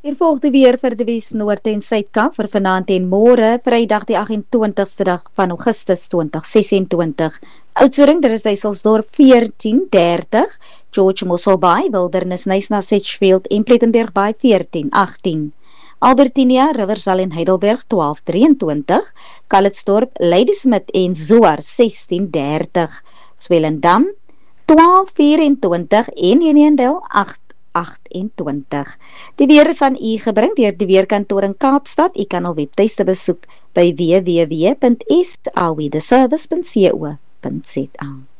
Hier volg die weer vir die Wes, Noord en Suid-Kaap vir vanaand en môre, Vrydag die 28ste dag van Augustus 2026. Oudtshoorn, daar is Dysselsdorp 14:30, George Mossel Bay, Wildernis, Nyasa, Sedgefield en Plettenberg Bay 14:18. Albertinia, Riversdal en Heidelberg 12:23, Calitzdorp, Ladysmith en Zoar 16:30, Swellendam 12:24 en Uniondale 8:28. Die weer is aan u gebring deur die weerkantoor in Kaapstad. U kan al webtuiste besoek by www.sawetheservice.co.za.